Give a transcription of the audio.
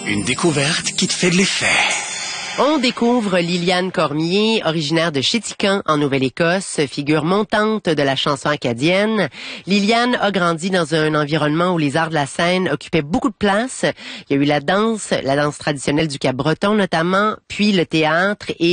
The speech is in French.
Une découverte qui te fait de l'effet. On découvre Liliane Cormier, originaire de Chéticamp, en Nouvelle-Écosse, figure montante de la chanson acadienne. Liliane a grandi dans un environnement où les arts de la scène occupaient beaucoup de place. Il y a eu la danse traditionnelle du Cap-Breton notamment, puis le théâtre et